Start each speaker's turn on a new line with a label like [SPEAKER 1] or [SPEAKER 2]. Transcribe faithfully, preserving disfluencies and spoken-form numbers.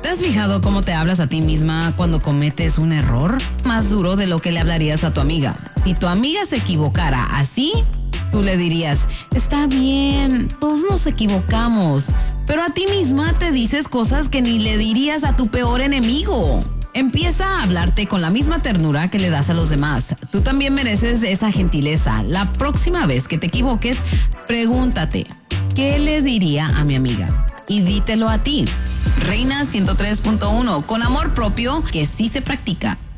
[SPEAKER 1] ¿Te has fijado cómo te hablas a ti misma cuando cometes un error? Más duro de lo que le hablarías a tu amiga. Si tu amiga se equivocara así, tú le dirías, está bien, todos nos equivocamos. Pero a ti misma te dices cosas que ni le dirías a tu peor enemigo. Empieza a hablarte con la misma ternura que le das a los demás. Tú también mereces esa gentileza. La próxima vez que te equivoques, pregúntate, ¿qué le diría a mi amiga? Y dítelo a ti. Reina ciento tres punto uno, con amor propio que sí se practica.